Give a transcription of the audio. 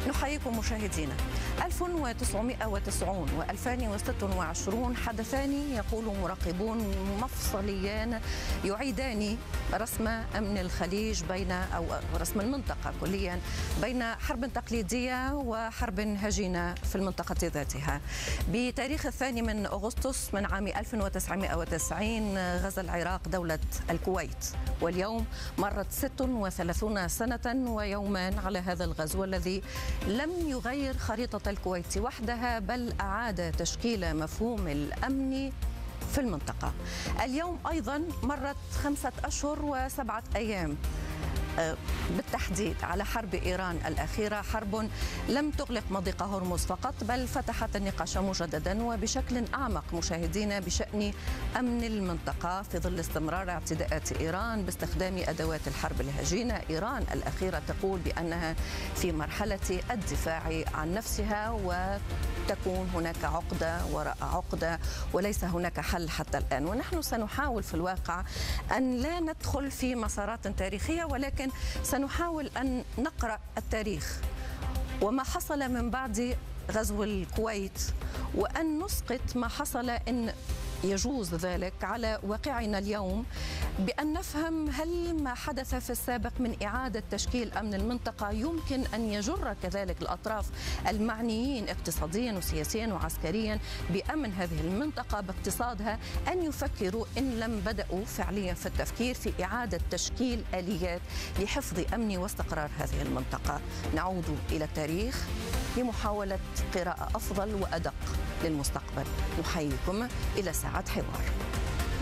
نحييكم مشاهدينا. 1990 و2026 حدثان يقول مراقبون مفصليان يعيدان رسم أمن الخليج أو رسم المنطقة كليا بين حرب تقليدية وحرب هجينة في المنطقة ذاتها. بتاريخ 2 أغسطس من عام 1990 غزا العراق دولة الكويت، واليوم مرت 36 سنة ويوما على هذا الغزو الذي لم يغير خريطة الكويت وحدها، بل أعاد تشكيل مفهوم الأمن في المنطقة. اليوم أيضا مرت 5 أشهر و7 أيام بالتحديد على حرب إيران الأخيرة، حرب لم تغلق مضيق هرمز فقط، بل فتحت النقاش مجددا وبشكل أعمق مشاهدينا بشأن أمن المنطقة في ظل استمرار اعتداءات إيران باستخدام أدوات الحرب الهجينة. إيران الأخيرة تقول بأنها في مرحلة الدفاع عن نفسها، وتكون هناك عقدة وراء عقدة وليس هناك حل حتى الآن. ونحن سنحاول في الواقع أن لا ندخل في مسارات تاريخية، ولكن سنحاول أن نقرأ التاريخ وما حصل من بعد غزو الكويت، وأن نسقط ما حصل إن يجوز ذلك على واقعنا اليوم، بأن نفهم هل ما حدث في السابق من إعادة تشكيل أمن المنطقة يمكن أن يجر كذلك الأطراف المعنيين اقتصاديا وسياسيا وعسكريا بأمن هذه المنطقة باقتصادها أن يفكروا إن لم بدأوا فعليا في التفكير في إعادة تشكيل آليات لحفظ أمن واستقرار هذه المنطقة. نعود إلى التاريخ لمحاولة قراءة أفضل وأدق للمستقبل. نحييكم إلى ساعة حوار.